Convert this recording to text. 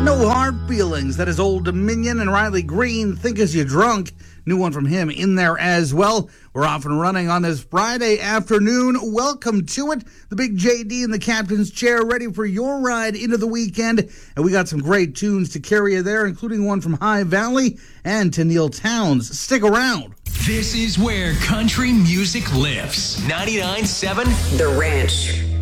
No Hard Feelings. That is Old Dominion and Riley Green. Think As You Drunk. New one from him in there as well. We're off and running on this Friday afternoon. Welcome to it. The big JD in the captain's chair, ready for your ride into the weekend. And we got some great tunes to carry you there, including one from High Valley and to Neil Towns. Stick around. This is where country music lives. 99.7 The Ranch.